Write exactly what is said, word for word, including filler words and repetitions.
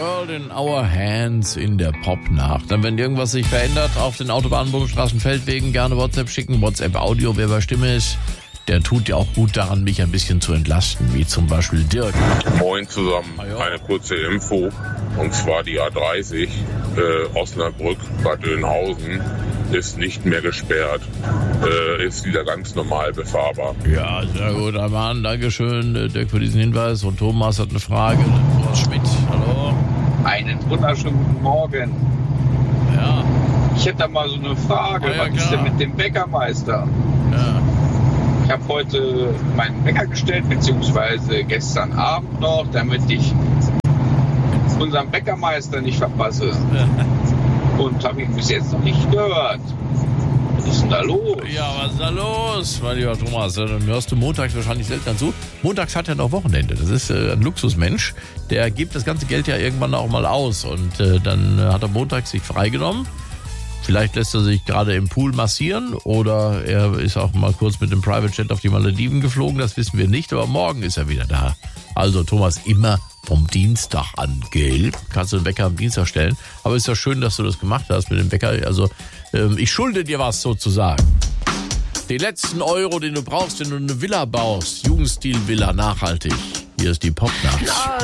World in Our Hands in der Popnacht. Dann, wenn irgendwas sich verändert auf den Autobahnen, Bundesstraßen, Feldwegen, gerne WhatsApp schicken. WhatsApp-Audio, wer bei Stimme ist, der tut ja auch gut daran, mich ein bisschen zu entlasten, wie zum Beispiel Dirk. Moin zusammen, eine kurze Info, und zwar die A dreißig, äh, Osnabrück, Bad Oeynhausen, ist nicht mehr gesperrt, äh, ist wieder ganz normal befahrbar. Ja, sehr gut, Mann, Dankeschön, Dirk, für diesen Hinweis. Und Thomas hat eine Frage. Thomas Schmidt, hallo. Einen wunderschönen guten Morgen. Ja. Ich hätte da mal so eine Frage, ja, was klar. ist denn mit dem Bäckermeister? Ja. Ich habe heute meinen Wecker gestellt, beziehungsweise gestern Abend noch, damit ich unseren Bäckermeister nicht verpasse. Und habe ihn bis jetzt noch nicht gehört. Was ist denn da los? Ja, was ist da los, mein lieber Thomas? Dann hörst du montags wahrscheinlich selten zu. Montags hat er noch Wochenende. Das ist äh, ein Luxusmensch. Der gibt das ganze Geld ja irgendwann auch mal aus. Und äh, dann hat er montags sich freigenommen. Vielleicht lässt er sich gerade im Pool massieren oder er ist auch mal kurz mit dem Private Jet auf die Malediven geflogen. Das wissen wir nicht, aber morgen ist er wieder da. Also Thomas, immer vom Dienstag an, gell? Kannst du den Wecker am Dienstag stellen. Aber ist ja schön, dass du das gemacht hast mit dem Wecker. Also ähm, ich schulde dir was sozusagen. Den letzten Euro, den du brauchst, wenn du eine Villa baust. Jugendstil-Villa, nachhaltig. Hier ist die Popnacht.